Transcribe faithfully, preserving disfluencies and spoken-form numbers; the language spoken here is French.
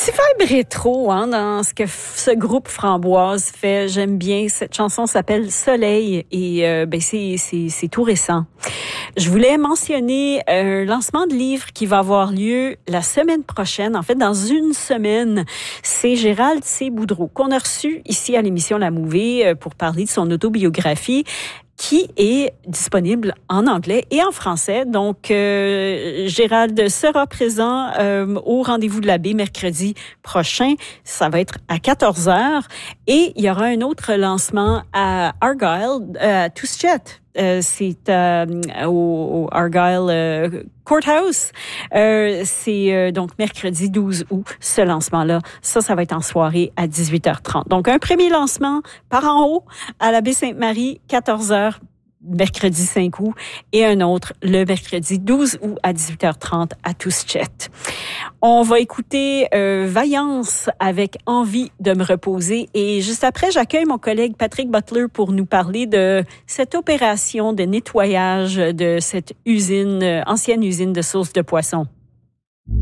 petit vibe rétro hein, dans ce que f- ce groupe Framboise fait. J'aime bien. Cette chanson s'appelle Soleil et euh, ben c'est, c'est, c'est tout récent. Je voulais mentionner un lancement de livre qui va avoir lieu la semaine prochaine. En fait, dans une semaine, c'est Gérald C. Boudreau qu'on a reçu ici à l'émission La Mouvée pour parler de son autobiographie, qui est disponible en anglais et en français. Donc, euh, Gérald sera présent euh, au Rendez-vous de l'abbé mercredi prochain. Ça va être à quatorze heures. Et il y aura un autre lancement à Argyle, euh, à Tuschet. Euh, c'est euh, au, au Argyle euh, Courthouse. Euh, c'est euh, donc mercredi douze août, ce lancement-là. Ça, ça va être en soirée à dix-huit heures trente. Donc, un premier lancement par en haut à l'abbé Sainte-Marie, quatorze heures, mercredi cinq août, et un autre le mercredi douze août à dix-huit heures trente à Tuschet. On va écouter euh, Vaillance avec Envie de me reposer. Et juste après, j'accueille mon collègue Patrick Butler pour nous parler de cette opération de nettoyage de cette usine, euh, ancienne usine de sauce de poisson.